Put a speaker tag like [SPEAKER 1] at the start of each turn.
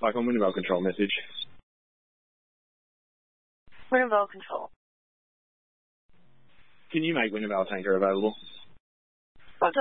[SPEAKER 1] Like on Wintervale Control message.
[SPEAKER 2] Wintervale Control.
[SPEAKER 1] Can you make Wintervale Tanker available?